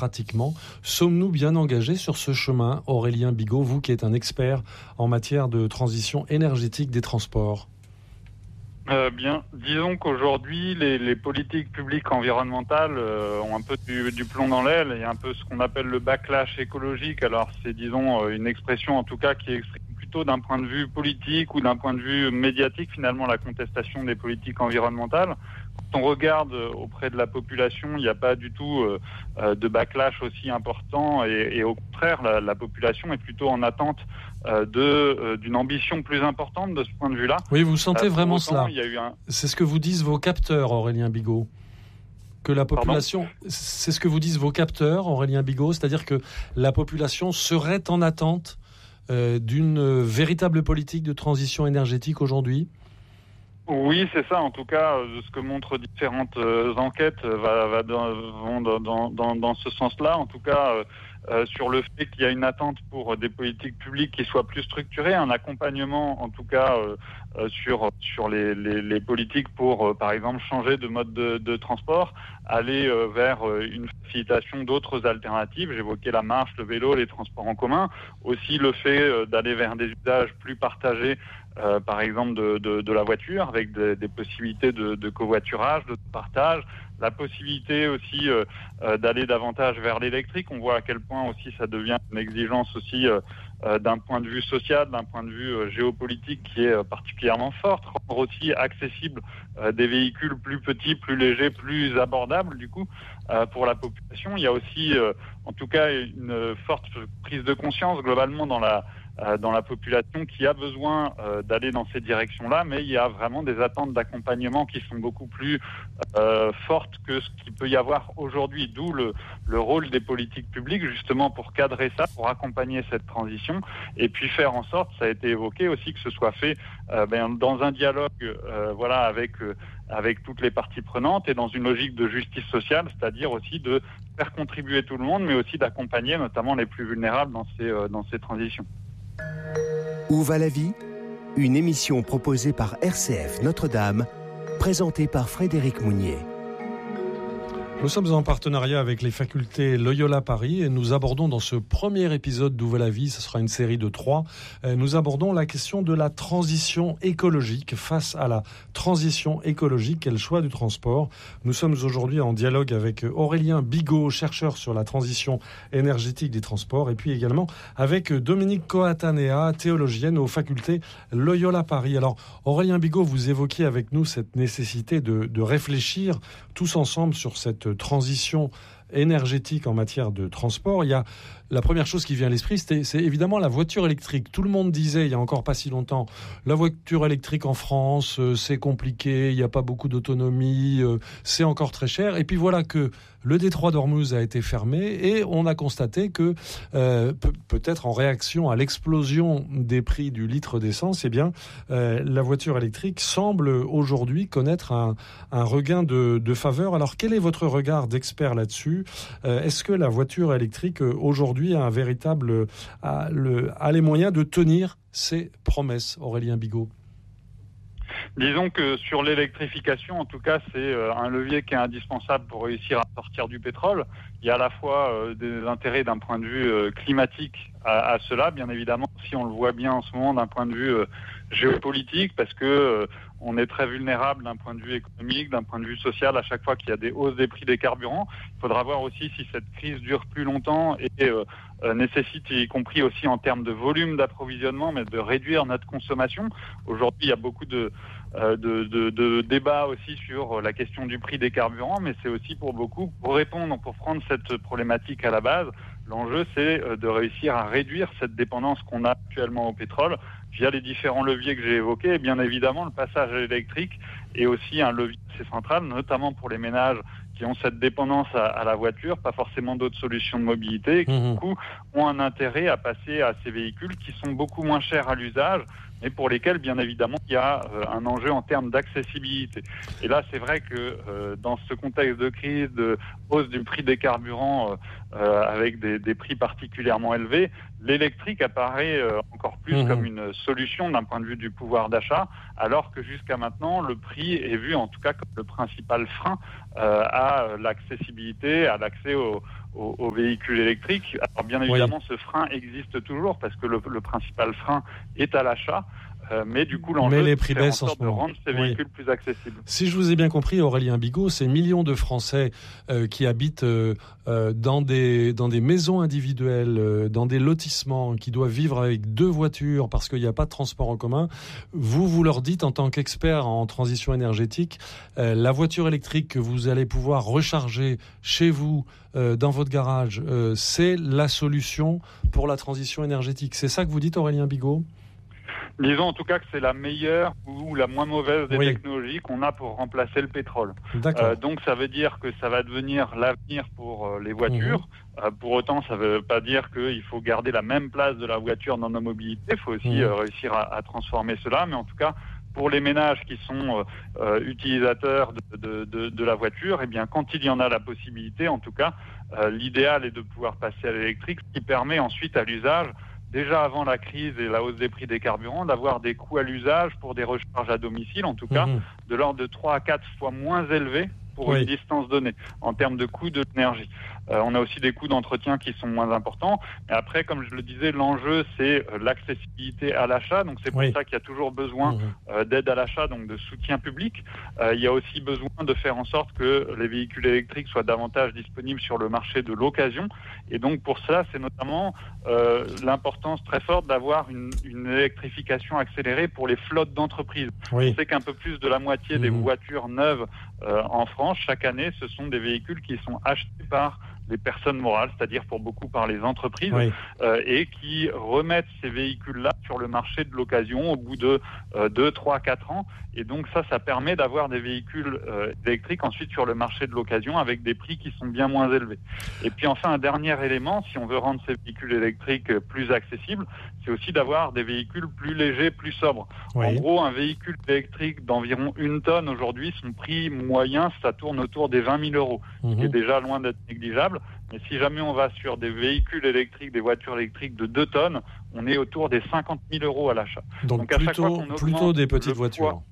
démocratiquement. Sommes-nous bien engagés sur ce chemin, Aurélien Bigot, vous qui êtes un expert en matière de transition énergétique des transports? Disons qu'aujourd'hui, les politiques publiques environnementales ont un peu du plomb dans l'aile et un peu ce qu'on appelle le backlash écologique. Alors, c'est, disons, une expression en tout cas qui exprime plutôt d'un point de vue politique ou d'un point de vue médiatique, finalement, la contestation des politiques environnementales. Quand on regarde auprès de la population, il n'y a pas du tout de backlash aussi important et au contraire, la population est plutôt en attente d'une ambition plus importante de ce point de vue-là. Oui, vous sentez vraiment cela. C'est ce que vous disent vos capteurs, Aurélien Bigot. Que la population, c'est ce que vous disent vos capteurs, Aurélien Bigot, c'est-à-dire que la population serait en attente d'une véritable politique de transition énergétique aujourd'hui? Oui, c'est ça. En tout cas, ce que montrent différentes enquêtes vont dans ce sens-là. En tout cas, sur le fait qu'il y a une attente pour des politiques publiques qui soient plus structurées, un accompagnement, en tout cas, sur les politiques pour, par exemple, changer de mode de transport, aller vers une facilitation d'autres alternatives. J'évoquais la marche, le vélo, les transports en commun. Aussi le fait d'aller vers des usages plus partagés, par exemple de la voiture, avec des possibilités de covoiturage, de partage, la possibilité aussi d'aller davantage vers l'électrique. On voit à quel point aussi ça devient une exigence aussi d'un point de vue social, d'un point de vue géopolitique qui est particulièrement forte. Rendre aussi accessible des véhicules plus petits, plus légers, plus abordables du coup pour la population. Il y a aussi en tout cas une forte prise de conscience globalement dans la population qui a besoin d'aller dans ces directions-là, mais il y a vraiment des attentes d'accompagnement qui sont beaucoup plus fortes que ce qu'il peut y avoir aujourd'hui, d'où le rôle des politiques publiques justement pour cadrer ça, pour accompagner cette transition et puis faire en sorte, ça a été évoqué aussi, que ce soit fait dans un dialogue avec toutes les parties prenantes et dans une logique de justice sociale, c'est-à-dire aussi de faire contribuer tout le monde, mais aussi d'accompagner notamment les plus vulnérables dans ces transitions. Où va la vie ? Une émission proposée par RCF Notre-Dame, présentée par Frédéric Mounier. Nous sommes en partenariat avec les facultés Loyola Paris et nous abordons dans ce premier épisode d'Où va la vie, ce sera une série de 3, nous abordons la question de la transition écologique. Face à la transition écologique et le choix du transport, nous sommes aujourd'hui en dialogue avec Aurélien Bigot, chercheur sur la transition énergétique des transports, et puis également avec Dominique Coatanea, théologienne aux facultés Loyola Paris. Alors Aurélien Bigot, vous évoquiez avec nous cette nécessité de réfléchir tous ensemble sur cette transition énergétique en matière de transport. Il y a la première chose qui vient à l'esprit, c'est évidemment la voiture électrique. Tout le monde disait, il n'y a encore pas si longtemps, la voiture électrique en France, c'est compliqué, il n'y a pas beaucoup d'autonomie, c'est encore très cher. Et puis voilà que le détroit d'Ormuz a été fermé et on a constaté que, peut-être en réaction à l'explosion des prix du litre d'essence, la voiture électrique semble aujourd'hui connaître un regain de faveur. Alors quel est votre regard d'expert là-dessus ? Est-ce que la voiture électrique aujourd'hui a les moyens de tenir ses promesses, Aurélien Bigot? Disons que sur l'électrification, en tout cas, c'est un levier qui est indispensable pour réussir à sortir du pétrole. Il y a à la fois des intérêts d'un point de vue climatique à cela, bien évidemment, si on le voit bien en ce moment d'un point de vue géopolitique, parce que on est très vulnérable d'un point de vue économique, d'un point de vue social, à chaque fois qu'il y a des hausses des prix des carburants. Il faudra voir aussi si cette crise dure plus longtemps et nécessite, y compris aussi en termes de volume d'approvisionnement, mais de réduire notre consommation. Aujourd'hui, il y a beaucoup de débats aussi sur la question du prix des carburants, mais c'est aussi pour prendre cette problématique à la base, l'enjeu c'est de réussir à réduire cette dépendance qu'on a actuellement au pétrole via les différents leviers que j'ai évoqués. Et bien évidemment, le passage à l'électrique est aussi un levier assez central, notamment pour les ménages qui ont cette dépendance à la voiture, pas forcément d'autres solutions de mobilité, et qui du coup ont un intérêt à passer à ces véhicules qui sont beaucoup moins chers à l'usage, mais pour lesquels, bien évidemment, il y a un enjeu en termes d'accessibilité. Et là, c'est vrai que dans ce contexte de crise, de hausse du prix des carburants avec des prix particulièrement élevés, l'électrique apparaît encore plus comme une solution d'un point de vue du pouvoir d'achat, alors que jusqu'à maintenant, le prix est vu en tout cas comme le principal frein à l'accessibilité, à l'accès aux véhicules électriques. Alors bien évidemment, ce frein existe toujours parce que le principal frein est à l'achat. Mais du coup, l'enjeu, les prix baissent en ce de moment. rendre ces véhicules plus accessibles. Si je vous ai bien compris, Aurélien Bigot, ces millions de Français qui habitent dans des maisons individuelles, dans des lotissements, qui doivent vivre avec 2 voitures parce qu'il n'y a pas de transport en commun, vous leur dites en tant qu'expert en transition énergétique, la voiture électrique que vous allez pouvoir recharger chez vous, dans votre garage, c'est la solution pour la transition énergétique. C'est ça que vous dites, Aurélien Bigot ? Disons en tout cas que c'est la meilleure ou la moins mauvaise des technologies qu'on a pour remplacer le pétrole. Donc ça veut dire que ça va devenir l'avenir pour les voitures. Pour autant, ça ne veut pas dire qu'il faut garder la même place de la voiture dans nos mobilités. Il faut aussi réussir à transformer cela. Mais en tout cas, pour les ménages qui sont utilisateurs de la voiture, eh bien, quand il y en a la possibilité, en tout cas, l'idéal est de pouvoir passer à l'électrique, ce qui permet ensuite à l'usage, déjà avant la crise et la hausse des prix des carburants, d'avoir des coûts à l'usage pour des recharges à domicile, en tout cas, de l'ordre de 3 à 4 fois moins élevés pour une distance donnée, en termes de coûts de l'énergie. On a aussi des coûts d'entretien qui sont moins importants. Et après, comme je le disais, l'enjeu, c'est l'accessibilité à l'achat. Donc, c'est pour ça qu'il y a toujours besoin d'aide à l'achat, donc de soutien public. Il y a aussi besoin de faire en sorte que les véhicules électriques soient davantage disponibles sur le marché de l'occasion. Et donc, pour ça, c'est notamment l'importance très forte d'avoir une électrification accélérée pour les flottes d'entreprises. On sait qu'un peu plus de la moitié des voitures neuves en France, chaque année, ce sont des véhicules qui sont achetés par les personnes morales, c'est-à-dire pour beaucoup par les entreprises, et qui remettent ces véhicules-là sur le marché de l'occasion au bout de 2, 3, 4 ans. Et donc ça permet d'avoir des véhicules électriques ensuite sur le marché de l'occasion avec des prix qui sont bien moins élevés. Et puis enfin, un dernier élément, si on veut rendre ces véhicules électriques plus accessibles, c'est aussi d'avoir des véhicules plus légers, plus sobres. En gros, un véhicule électrique d'environ 1 tonne aujourd'hui, son prix moyen, ça tourne autour des 20 000 euros, ce qui est déjà loin d'être négligeable. Mais si jamais on va sur des véhicules électriques, des voitures électriques de 2 tonnes, on est autour des 50 000 euros à l'achat. Donc à chaque fois qu'on plutôt des petites voitures.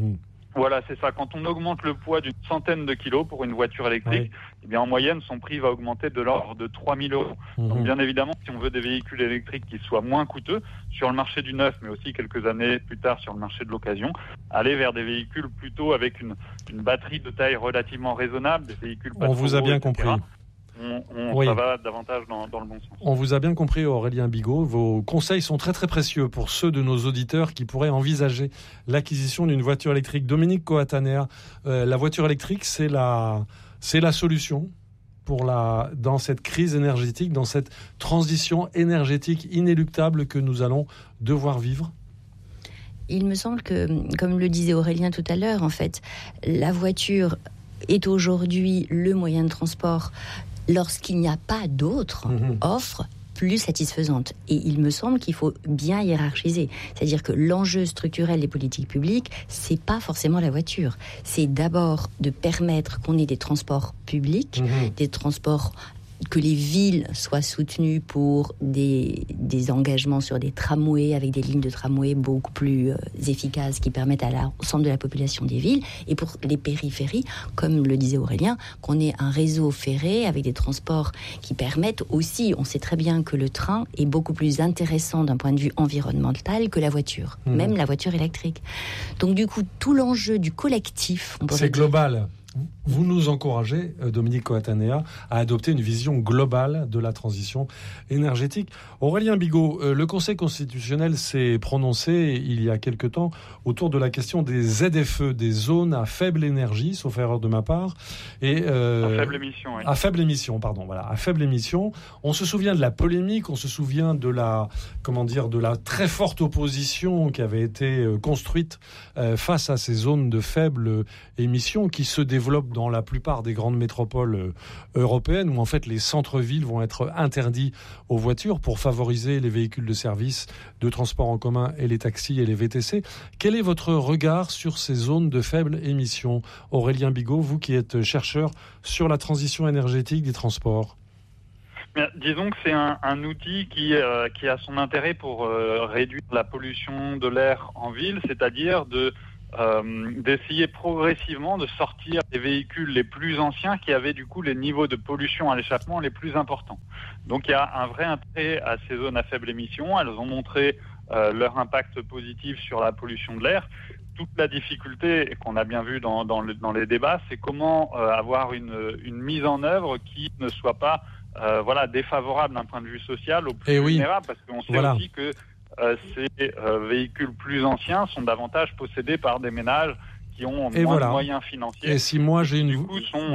Voilà, c'est ça. Quand on augmente le poids d'une centaine de kilos pour une voiture électrique, eh bien, en moyenne, son prix va augmenter de l'ordre de 3 000 euros. Donc, bien évidemment, si on veut des véhicules électriques qui soient moins coûteux sur le marché du neuf, mais aussi quelques années plus tard sur le marché de l'occasion, aller vers des véhicules plutôt avec une batterie de taille relativement raisonnable, des véhicules pas On vous a bien compris. Ça va davantage dans le bon sens. On vous a bien compris, Aurélien Bigot. Vos conseils sont très très précieux pour ceux de nos auditeurs qui pourraient envisager l'acquisition d'une voiture électrique. Dominique Coataner, la voiture électrique, c'est la solution dans cette crise énergétique, dans cette transition énergétique inéluctable que nous allons devoir vivre? Il me semble que, comme le disait Aurélien tout à l'heure, en fait, la voiture est aujourd'hui le moyen de transport lorsqu'il n'y a pas d'autres offres plus satisfaisantes. Et il me semble qu'il faut bien hiérarchiser. C'est-à-dire que l'enjeu structurel des politiques publiques, c'est pas forcément la voiture. C'est d'abord de permettre qu'on ait des transports publics, des transports que les villes soient soutenues pour des engagements sur des tramways avec des lignes de tramway beaucoup plus efficaces qui permettent à l'ensemble de la population des villes, et pour les périphéries, comme le disait Aurélien, qu'on ait un réseau ferré avec des transports qui permettent aussi, on sait très bien que le train est beaucoup plus intéressant d'un point de vue environnemental que la voiture, même la voiture électrique. Donc du coup, tout l'enjeu du collectif... C'est global. Vous nous encouragez, Dominique Coataner, à adopter une vision globale de la transition énergétique. Aurélien Bigot, le Conseil constitutionnel s'est prononcé il y a quelque temps autour de la question des ZFE, des zones à faible énergie, sauf erreur de ma part. Et, à faible émission, oui. À faible émission, pardon. Voilà, à faible émission. On se souvient de la polémique, on se souvient de la très forte opposition qui avait été construite face à ces zones de faible émission qui se développent dans la plupart des grandes métropoles européennes, où en fait les centres-villes vont être interdits aux voitures pour favoriser les véhicules de service, de transport en commun et les taxis et les VTC. Quel est votre regard sur ces zones de faible émission, Aurélien Bigot, vous qui êtes chercheur sur la transition énergétique des transports? Bien, disons que c'est un outil qui a son intérêt pour réduire la pollution de l'air en ville, c'est-à-dire de d'essayer progressivement de sortir des véhicules les plus anciens qui avaient du coup les niveaux de pollution à l'échappement les plus importants. Donc il y a un vrai intérêt à ces zones à faible émission. Elles ont montré leur impact positif sur la pollution de l'air. Toute la difficulté, et qu'on a bien vu dans les débats, c'est comment avoir une mise en œuvre qui ne soit pas défavorable d'un point de vue social aux plus vulnérables, parce qu'on sait aussi que ces véhicules plus anciens sont davantage possédés par des ménages qui ont moins de moyens financiers. Et si moi j'ai une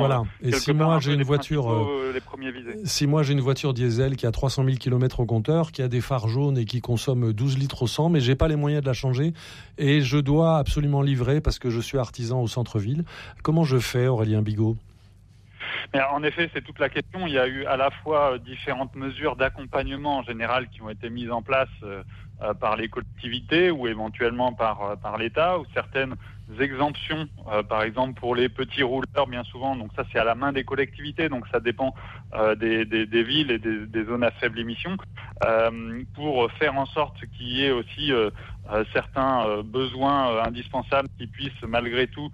voiture, les premiers visés. Si moi j'ai une voiture diesel qui a 300 000 km au compteur, qui a des phares jaunes et qui consomme 12 litres au 100, mais j'ai pas les moyens de la changer et je dois absolument livrer parce que je suis artisan au centre-ville, comment je fais, Aurélien Bigot ? Mais en effet, c'est toute la question. Il y a eu à la fois différentes mesures d'accompagnement en général qui ont été mises en place par les collectivités ou éventuellement par l'État, ou certaines exemptions, par exemple pour les petits rouleurs bien souvent, donc ça c'est à la main des collectivités, donc ça dépend des villes et des zones à faible émission, pour faire en sorte qu'il y ait aussi certains besoins indispensables qui puissent malgré tout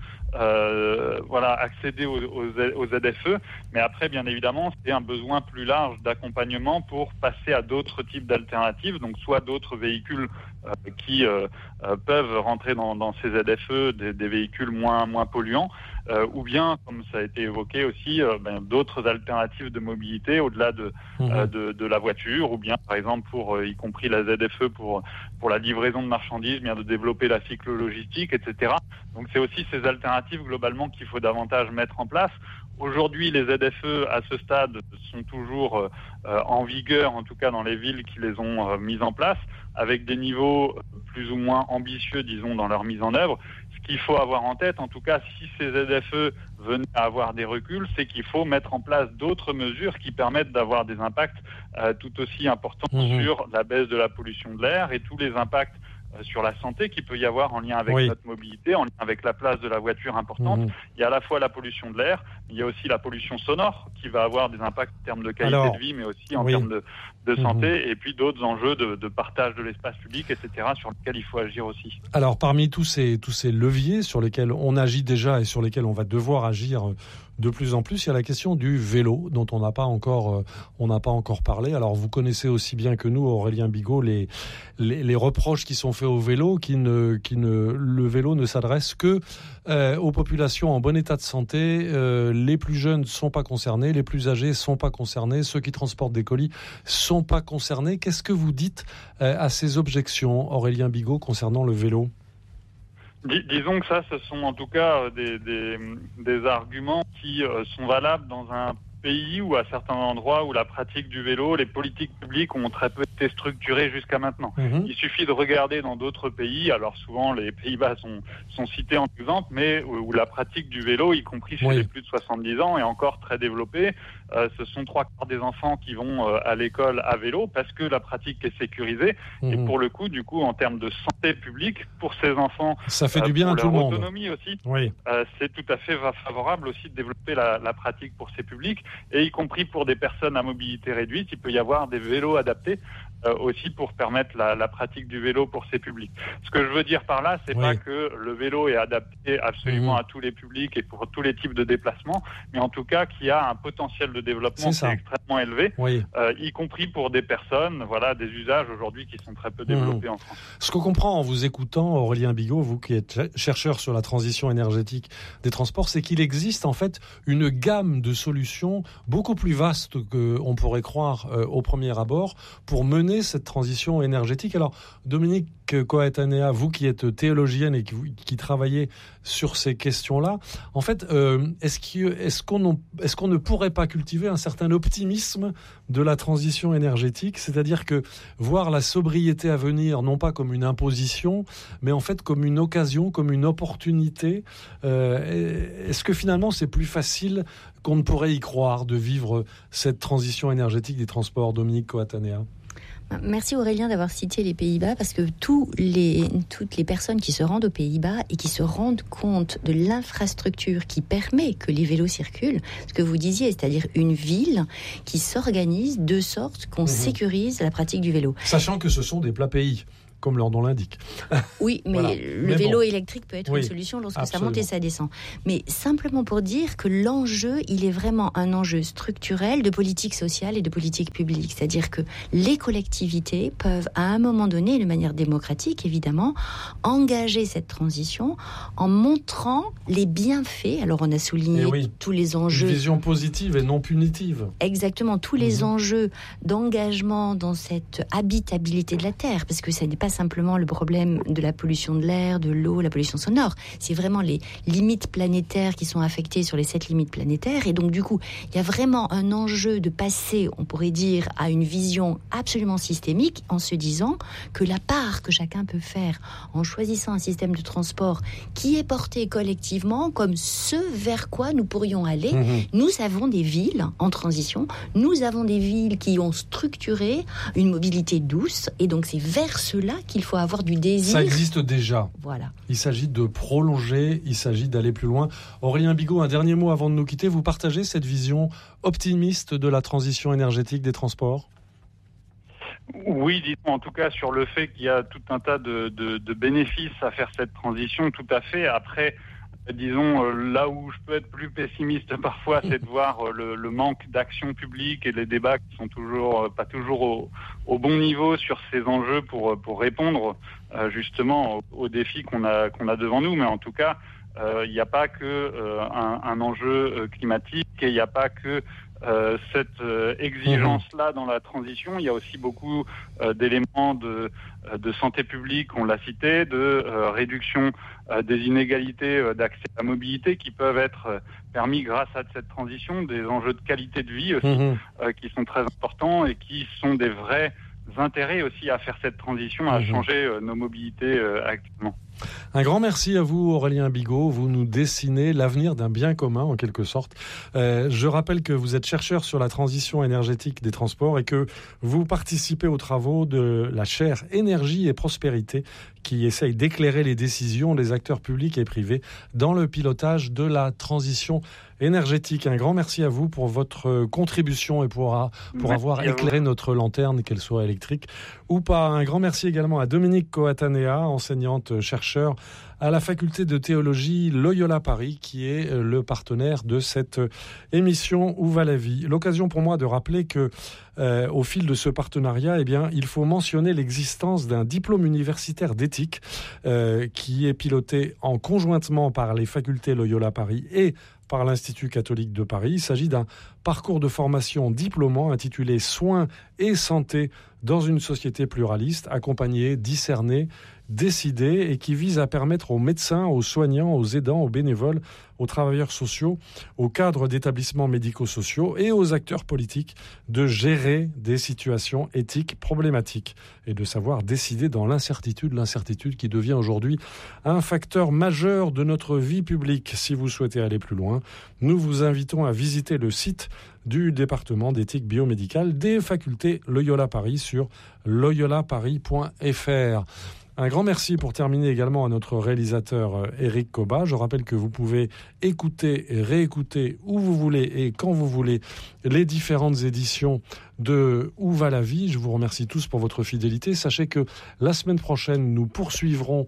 accéder aux ZFE, mais après bien évidemment c'est un besoin plus large d'accompagnement pour passer à d'autres types d'alternatives, donc soit d'autres véhicules qui peuvent rentrer dans ces ZFE, des véhicules moins polluants, ou bien, comme ça a été évoqué aussi, d'autres alternatives de mobilité au-delà de la voiture, ou bien par exemple y compris la ZFE pour la livraison de marchandises, bien de développer la cyclo-logistique, etc. Donc c'est aussi ces alternatives globalement qu'il faut davantage mettre en place. Aujourd'hui, les ZFE à ce stade sont toujours en vigueur, en tout cas dans les villes qui les ont mises en place, avec des niveaux plus ou moins ambitieux, disons, dans leur mise en œuvre. Ce qu'il faut avoir en tête, en tout cas, si ces ZFE venaient à avoir des reculs, c'est qu'il faut mettre en place d'autres mesures qui permettent d'avoir des impacts tout aussi importants sur la baisse de la pollution de l'air et tous les impacts sur la santé qu'il peut y avoir en lien avec notre mobilité, en lien avec la place de la voiture importante. Il y a à la fois la pollution de l'air, mais il y a aussi la pollution sonore qui va avoir des impacts en termes de qualité de vie, mais aussi en termes de santé, et puis d'autres enjeux de partage de l'espace public, etc., sur lesquels il faut agir aussi. Alors, parmi tous ces leviers sur lesquels on agit déjà et sur lesquels on va devoir agir de plus en plus, il y a la question du vélo, dont on n'a pas encore parlé. Alors, vous connaissez aussi bien que nous, Aurélien Bigot, les reproches qui sont faits au vélo, le vélo ne s'adresse que aux populations en bon état de santé. Les plus jeunes ne sont pas concernés, les plus âgés ne sont pas concernés, ceux qui transportent des colis ne sont pas concernés. Qu'est-ce que vous dites à ces objections, Aurélien Bigot, concernant le vélo ? Disons que ça, ce sont en tout cas des arguments qui sont valables dans un pays ou à certains endroits où la pratique du vélo, les politiques publiques ont très peu été structurées jusqu'à maintenant. Il suffit de regarder dans d'autres pays, alors souvent les Pays-Bas sont cités en exemple, mais où la pratique du vélo, y compris chez les plus de 70 ans, est encore très développée. Ce sont 3/4 des enfants qui vont à l'école à vélo parce que la pratique est sécurisée. Et pour le coup, du coup, en termes de santé publique, pour ces enfants, ça fait du bien à tout le monde. Autonomie aussi, c'est tout à fait favorable aussi de développer la pratique pour ces publics. Et y compris pour des personnes à mobilité réduite, il peut y avoir des vélos adaptés aussi pour permettre la pratique du vélo pour ces publics. Ce que je veux dire par là, c'est pas que le vélo est adapté absolument à tous les publics et pour tous les types de déplacements, mais en tout cas qu'il y a un potentiel de développement qui est extrêmement élevé, y compris pour des personnes, des usages aujourd'hui qui sont très peu développés en France. Ce qu'on comprend en vous écoutant, Aurélien Bigot, vous qui êtes chercheur sur la transition énergétique des transports, c'est qu'il existe en fait une gamme de solutions beaucoup plus vaste qu'on pourrait croire au premier abord pour mener cette transition énergétique. Alors, Dominique Coatanea, vous qui êtes théologienne et qui travaillez sur ces questions-là, en fait, est-ce qu'on ne pourrait pas cultiver un certain optimisme de la transition énergétique, c'est-à-dire que voir la sobriété à venir, non pas comme une imposition, mais en fait comme une occasion, comme une opportunité. Est-ce que finalement c'est plus facile qu'on ne pourrait y croire de vivre cette transition énergétique des transports, Dominique Coatanea ? Merci Aurélien d'avoir cité les Pays-Bas, parce que toutes les personnes qui se rendent aux Pays-Bas et qui se rendent compte de l'infrastructure qui permet que les vélos circulent, ce que vous disiez, c'est-à-dire une ville qui s'organise de sorte qu'on sécurise la pratique du vélo. Sachant que ce sont des plats pays. comme leur nom l'indique. Oui, mais voilà. Le vélo électrique peut être une solution lorsque absolument. Ça monte et ça descend. Mais simplement pour dire que l'enjeu, il est vraiment un enjeu structurel de politique sociale et de politique publique. C'est-à-dire que les collectivités peuvent, à un moment donné, de manière démocratique, évidemment, engager cette transition en montrant les bienfaits. Alors, on a souligné tous les enjeux. Une vision positive et non punitive. Exactement, tous les enjeux d'engagement dans cette habitabilité de la Terre, parce que ça n'est pas simplement le problème de la pollution de l'air, de l'eau, la pollution sonore. C'est vraiment les limites planétaires qui sont affectées sur les 7 limites planétaires. Et donc, du coup, il y a vraiment un enjeu de passer, on pourrait dire, à une vision absolument systémique en se disant que la part que chacun peut faire en choisissant un système de transport qui est porté collectivement comme ce vers quoi nous pourrions aller. Nous avons des villes en transition, nous avons des villes qui ont structuré une mobilité douce, et donc c'est vers cela qu'il faut avoir du désir. Ça existe déjà. Voilà. Il s'agit de prolonger, il s'agit d'aller plus loin. Aurélien Bigot, un dernier mot avant de nous quitter. Vous partagez cette vision optimiste de la transition énergétique des transports ? Oui, disons en tout cas sur le fait qu'il y a tout un tas de bénéfices à faire cette transition, tout à fait. Après, disons, là où je peux être plus pessimiste parfois, c'est de voir le manque d'action publique et les débats qui sont pas toujours au bon niveau sur ces enjeux pour répondre justement aux défis qu'on a devant nous. Mais en tout cas, il n'y a pas que un enjeu climatique, et il n'y a pas que cette exigence-là dans la transition. Il y a aussi beaucoup d'éléments de santé publique, on l'a cité, de réduction des inégalités d'accès à la mobilité qui peuvent être permis grâce à cette transition, des enjeux de qualité de vie aussi qui sont très importants et qui sont des vrais intérêts aussi à faire cette transition, à changer nos mobilités actuellement. Un grand merci à vous, Aurélien Bigot. Vous nous dessinez l'avenir d'un bien commun, en quelque sorte. Je rappelle que vous êtes chercheur sur la transition énergétique des transports et que vous participez aux travaux de la chaire Énergie et Prospérité qui essaye d'éclairer les décisions des acteurs publics et privés dans le pilotage de la transition énergétique. Un grand merci à vous pour votre contribution et pour avoir éclairé notre lanterne, qu'elle soit électrique ou pas. Un grand merci également à Dominique Coatanea, enseignante-chercheur à la faculté de théologie Loyola Paris, qui est le partenaire de cette émission Où va la vie ? L'occasion pour moi de rappeler que au fil de ce partenariat, il faut mentionner l'existence d'un diplôme universitaire d'éthique qui est piloté conjointement par les facultés Loyola Paris et par l'Institut catholique de Paris. Il s'agit d'un parcours de formation diplômant intitulé « Soins et santé dans une société pluraliste », accompagné, discerné, décidé, et qui vise à permettre aux médecins, aux soignants, aux aidants, aux bénévoles, aux travailleurs sociaux, aux cadres d'établissements médico-sociaux et aux acteurs politiques de gérer des situations éthiques problématiques et de savoir décider dans l'incertitude qui devient aujourd'hui un facteur majeur de notre vie publique. Si vous souhaitez aller plus loin, nous vous invitons à visiter le site du département d'éthique biomédicale des facultés Loyola Paris sur loyolaparis.fr. Un grand merci pour terminer également à notre réalisateur Éric Coba. Je rappelle que vous pouvez écouter et réécouter où vous voulez et quand vous voulez les différentes éditions de Où va la vie. Je vous remercie tous pour votre fidélité. Sachez que la semaine prochaine, nous poursuivrons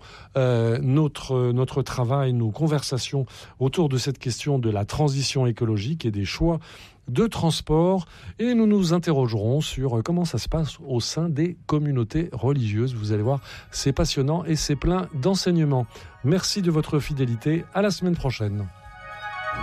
notre travail, nos conversations autour de cette question de la transition écologique et des choix de transport, et nous nous interrogerons sur comment ça se passe au sein des communautés religieuses. Vous allez voir, c'est passionnant et c'est plein d'enseignements. Merci de votre fidélité. À la semaine prochaine.